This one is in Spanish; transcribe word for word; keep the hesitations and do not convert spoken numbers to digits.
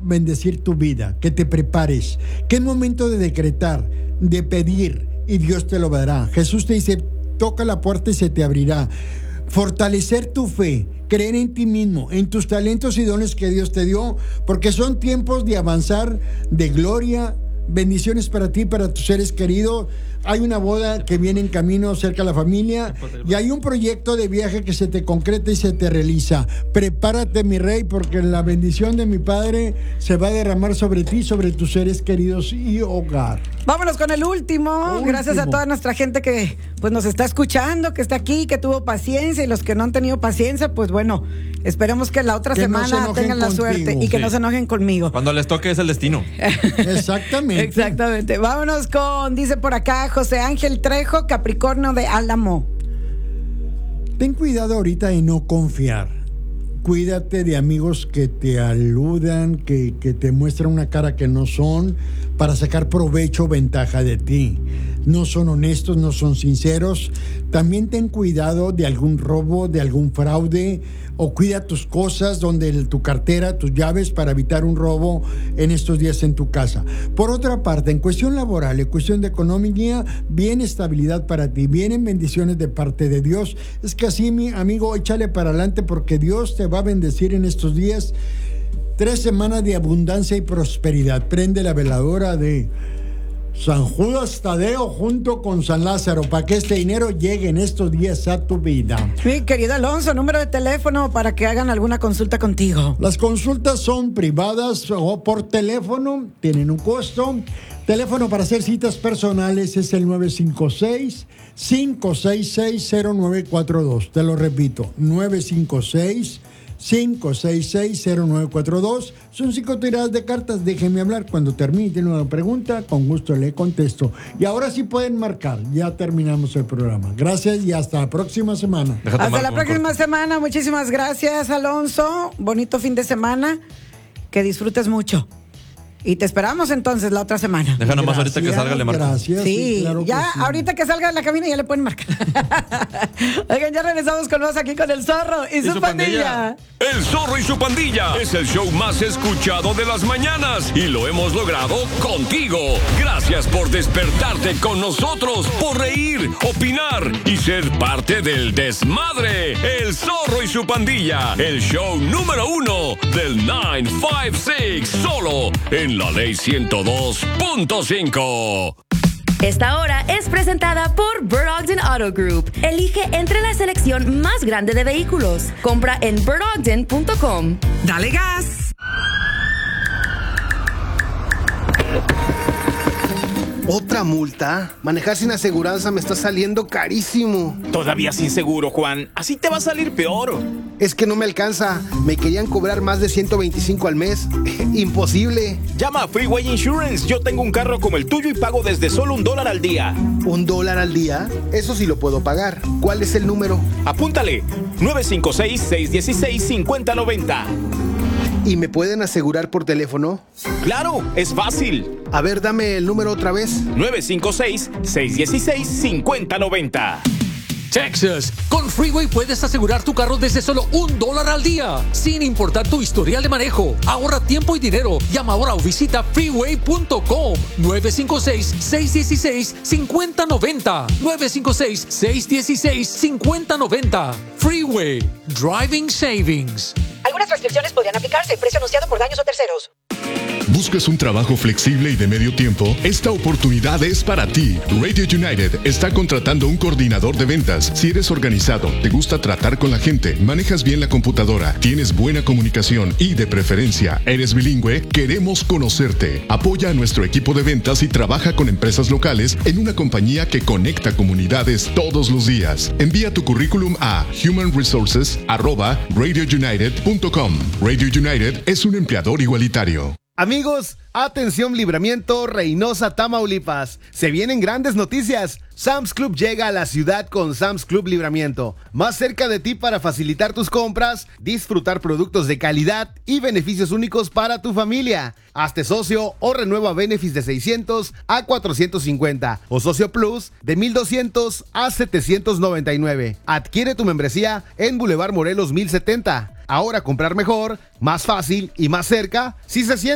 bendecir tu vida, que te prepares, que es momento de decretar, de pedir, y Dios te lo dará. Jesús te dice, toca la puerta y se te abrirá. Fortalecer tu fe, creer en ti mismo, en tus talentos y dones que Dios te dio, porque son tiempos de avanzar, de gloria, bendiciones para ti, para tus seres queridos. Hay una boda que viene en camino cerca de la familia y hay un proyecto de viaje que se te concreta y se te realiza. Prepárate, mi rey, porque la bendición de mi Padre se va a derramar sobre ti, sobre tus seres queridos y hogar. Vámonos con el último. último. Gracias a toda nuestra gente que pues nos está escuchando, que está aquí, que tuvo paciencia, y los que no han tenido paciencia, pues bueno, esperemos que la otra que semana no tengan la contigo. suerte y que sí. no se enojen conmigo. Cuando les toque es el destino. Exactamente. Exactamente. Vámonos con, dice por acá, José Ángel Trejo, Capricornio de Álamo. Ten cuidado ahorita de no confiar. Cuídate de amigos que te aludan, que, que te muestran una cara que no son, para sacar provecho o ventaja de ti. No son honestos, no son sinceros. También ten cuidado de algún robo, de algún fraude, o cuida tus cosas, donde tu cartera, tus llaves, para evitar un robo en estos días en tu casa. Por otra parte, en cuestión laboral, en cuestión de economía, viene estabilidad para ti, vienen bendiciones de parte de Dios. Es que así, mi amigo, échale para adelante, porque Dios te va a bendecir en estos días. Tres semanas de abundancia y prosperidad. Prende la veladora de San Judas Tadeo junto con San Lázaro, para que este dinero llegue en estos días a tu vida. Mi querido Alonso, número de teléfono para que hagan alguna consulta contigo. Las consultas son privadas o por teléfono, tienen un costo. Teléfono para hacer citas personales es el nueve cinco seis, cinco seis seis, cero nueve cuatro dos. Te lo repito, nueve cinco seis, cinco seis seis, cero nueve cuatro dos. Son cinco tiradas de cartas. Déjenme hablar. Cuando termine, tiene una pregunta, con gusto le contesto. Y ahora sí pueden marcar. Ya terminamos el programa. Gracias y hasta la próxima semana. Déjate hasta la próxima semana. Muchísimas gracias, Alonso. Bonito fin de semana. Que disfrutes mucho. Y te esperamos entonces la otra semana. Deja nomás ahorita que salga, le marco. Gracias. Sí, sí claro ya sí. ahorita que salga de la cabina ya le pueden marcar. Oigan, ya regresamos con más aquí con El Zorro y, y su, su pandilla. pandilla. El Zorro y su pandilla es el show más escuchado de las mañanas y lo hemos logrado contigo. Gracias por despertarte con nosotros, por reír, opinar y ser parte del desmadre. El Zorro y su pandilla, el show número uno del nueve cinco seis, solo en la ley ciento dos punto cinco. Esta hora es presentada por Bird Ogden Auto Group. Elige entre la selección más grande de vehículos. Compra en bird ogden punto com. ¡Dale gas! ¿Otra multa? Manejar sin aseguranza me está saliendo carísimo. Todavía sin seguro, Juan. Así te va a salir peor. Es que no me alcanza. Me querían cobrar más de ciento veinticinco al mes. Imposible. Llama a Freeway Insurance. Yo tengo un carro como el tuyo y pago desde solo un dólar al día. ¿Un dólar al día? Eso sí lo puedo pagar. ¿Cuál es el número? Apúntale. nueve cinco seis, seis uno seis, cinco cero nueve cero. ¿Y me pueden asegurar por teléfono? ¡Claro! ¡Es fácil! A ver, dame el número otra vez. nueve cinco seis, seis uno seis, cinco cero nueve cero. Texas, con Freeway puedes asegurar tu carro desde solo un dólar al día, sin importar tu historial de manejo. Ahorra tiempo y dinero. Llama ahora o visita freeway punto com. nueve cinco seis, seis uno seis, cinco cero nueve cero. nueve cinco seis, seis uno seis, cinco cero nueve cero. Freeway. Driving Savings. Algunas restricciones podrían aplicarse. Precio anunciado por daños o terceros. ¿Buscas un trabajo flexible y de medio tiempo? Esta oportunidad es para ti. Radio United está contratando un coordinador de ventas. Si eres organizado, te gusta tratar con la gente, manejas bien la computadora, tienes buena comunicación y de preferencia eres bilingüe, queremos conocerte. Apoya a nuestro equipo de ventas y trabaja con empresas locales en una compañía que conecta comunidades todos los días. Envía tu currículum a human resources arroba radio united punto com. Radio United es un empleador igualitario. Amigos, atención Libramiento, Reynosa, Tamaulipas. Se vienen grandes noticias. Sam's Club llega a la ciudad con Sam's Club Libramiento. Más cerca de ti para facilitar tus compras, disfrutar productos de calidad y beneficios únicos para tu familia. Hazte socio o renueva Benefis de seiscientos a cuatrocientos cincuenta o Socio Plus de mil doscientos a setecientos noventa y nueve. Adquiere tu membresía en Boulevard Morelos mil setenta. Ahora comprar mejor, más fácil y más cerca, si se siente